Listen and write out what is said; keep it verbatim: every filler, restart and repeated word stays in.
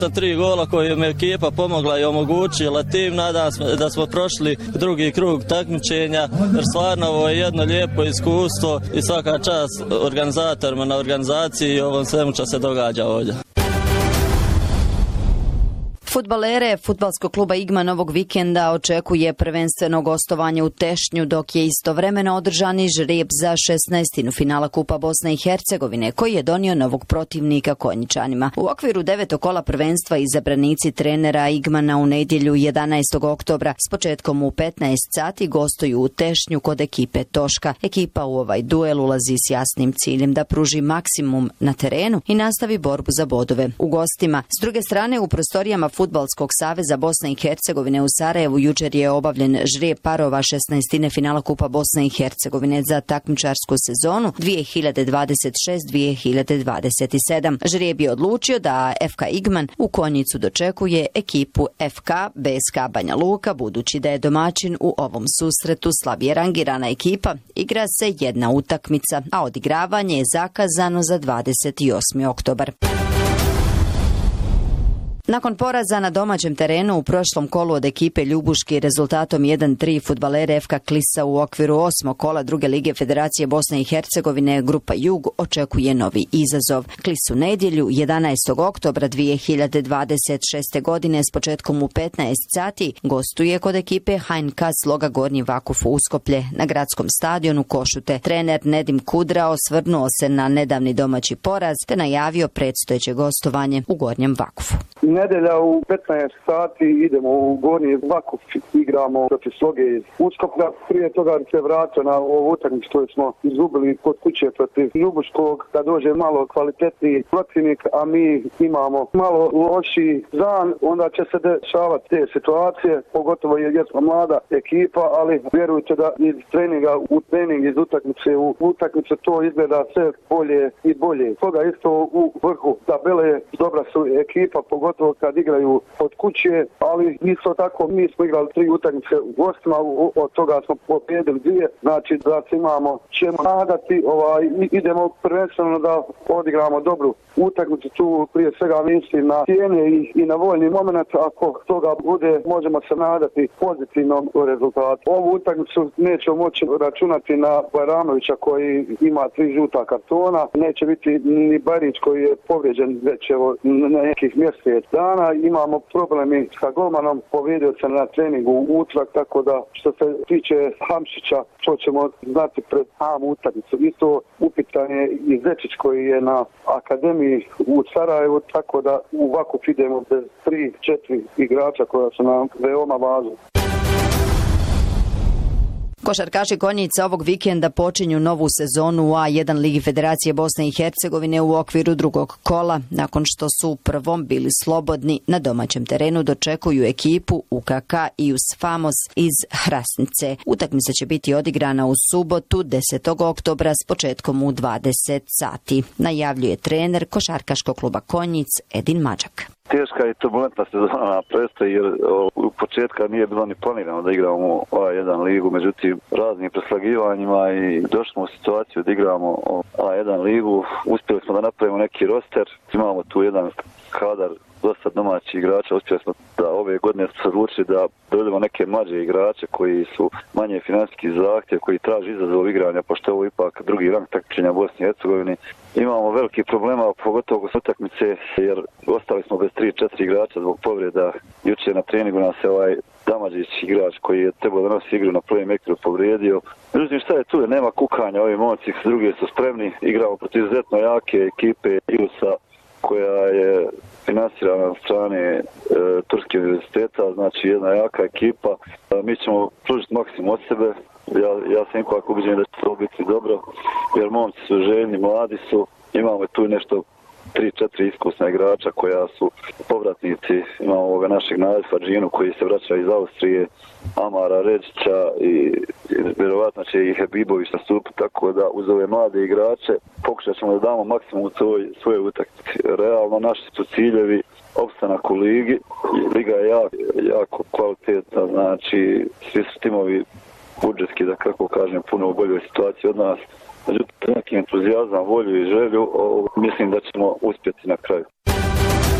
Sa tri gola koje mi ekipa pomogla i omogućila tim, nadam se da smo prošli drugi krug takmičenja, jer stvarno ovo je jedno lijepo iskustvo i svaka čast organizatorima na organizaciji i ovom svemu što se događa ovdje. Fudbalere fudbalskog kluba Igman ovog vikenda očekuje prvenstveno gostovanje u Tešnju, dok je istovremeno održani žreb za šesnaestinu finala Kupa Bosne i Hercegovine, koji je donio novog protivnika Konjičanima. U okviru devetog kola prvenstva izabranici trenera Igmana u nedjelju jedanaestog oktobra s početkom u petnaest sati gostuju u Tešnju kod ekipe Toška. Ekipa u ovaj duel ulazi s jasnim ciljem da pruži maksimum na terenu i nastavi borbu za bodove u gostima. S druge strane, u prostorijama Fudbalskog saveza Bosne i Hercegovine u Sarajevu jučer je obavljen žrijeb parova šesnaestine finala Kupa Bosne i Hercegovine za takmičarsku sezonu dvije hiljade dvadeset šest dvije hiljade dvadeset sedam. Žrijeb je odlučio da F K Igman u Konjicu dočekuje ekipu F K B S K Banja Luka, budući da je domaćin u ovom susretu slabije rangirana ekipa. Igra se jedna utakmica, a odigravanje je zakazano za dvadeset osmi oktobar. Nakon poraza na domaćem terenu u prošlom kolu od ekipe Ljubuški rezultatom jedan tri fudbalere F K Klisa u okviru osmog kola druge lige Federacije Bosne i Hercegovine grupa Jug očekuje novi izazov. Klis u nedjelju jedanaestog oktobra dvije hiljade dvadeset šeste. godine s početkom u petnaest sati gostuje kod ekipe H N K Sloga Gornji Vakuf Uskoplje na gradskom stadionu Košute. Trener Nedim Kudra osvrnuo se na nedavni domaći poraz te najavio predstojeće gostovanje u Gornjem Vakufu. Nedelja u petnaest sati idemo u Gornji Vakuf, igramo protiv Sloge iz Uskoplja. Prije toga se vratio na ovu utakmicu koju smo izgubili kod kuće protiv Ljubuškog, da dođe malo kvalitetniji protivnik, a mi imamo malo lošiji dan, onda će se dešavati te situacije, pogotovo jer smo mlada ekipa, ali vjerujte da iz treninga u trening, iz utakmice u utakmice to izgleda sve bolje i bolje. Toga isto u vrhu tabele dobra su ekipa, pogotovo kad igraju od kuće, ali isto tako mi smo igrali tri utakmice u gostima, od toga smo pobijedili dvije, znači da se imamo čemu nadati, ovaj, idemo prvenstveno da odigramo dobru utakmicu, tu prije svega mislim na cijene i, i na voljni moment, ako toga bude možemo se nadati pozitivnom rezultatu. Ovu utakmicu nećemo moći računati na Bajramovića koji ima tri žuta kartona, neće biti ni Barić koji je povrijeđen već evo na nekih mjesec dana, imamo problemi sa golmanom, povrijedio se na treningu u utorak, tako da što se tiče Hamšića, to ćemo znati pred samu utakmicu. Isto upitanje i Zečić koji je na akademiji u Sarajevu, tako da u Vakuf idemo bez tri, četiri igrača koja su nam veoma važna. Košarkaši Konjica ovog vikenda počinju novu sezonu u A jedan Ligi Federacije Bosne i Hercegovine u okviru drugog kola. Nakon što su u prvom bili slobodni, na domaćem terenu dočekuju ekipu U K K Ius Famos iz Hrasnice. Utakmica će biti odigrana u subotu desetog oktobra s početkom u dvadeset sati. Najavljuje trener Košarkaškog kluba Konjic Edin Mađak. Teška i turbulentna sezona predstoji jer u početka nije bilo ni planirano da igramo A jedan ligu, međutim raznim preslagivanjima i došli smo u situaciju da igramo A jedan ligu. Uspjeli smo da napravimo neki roster, imamo tu jedan kadar dosta domaćih igrača, uspjeli smo da ove godine smo se odlučili da dovedemo neke mlađe igrače koji su manje financijski zahtjev, koji traži izazov igranja, pošto je ovo ipak drugi rang takmičenja Bosne i Hercegovine. Imamo veliki problema, pogotovo s utakmice, jer ostali smo bez tri četiri igrača zbog povreda. Jučer na treningu nas je ovaj Damađić igrač koji je trebao da nosi igru na prvom ekru povrijedio. Međutim, šta je tu? Nema kukanja, ovi momci s druge su spremni. Igramo protiv izuzetno jake ekipe Iusa koja je finansirana od strane e, Turske univerziteta, znači jedna jaka ekipa. E, mi ćemo pružiti maksimum od sebe. Ja, ja sam ipak ubeđen da će to biti dobro, jer momci su željni, mladi su. Imamo tu nešto tri četiri iskusna igrača koja su povratnici. Imamo ovoga našeg Nadifa Džinu koji se vraća iz Austrije, Amara Ređića i, i vjerovatno će i Hebibović nastupiti, tako da uz ove mlade igrače pokušat ćemo da damo maksimum u svoj, svoje utakmice. Realno naši su ciljevi opstanak u ligi. Liga je jako, jako kvalitetna, znači svi su timovi budžetski, da kako kažem, puno u boljoj situaciji od nas. Međutim, neki entuzijazam, volju i želju, o, mislim da ćemo uspjeti na kraju.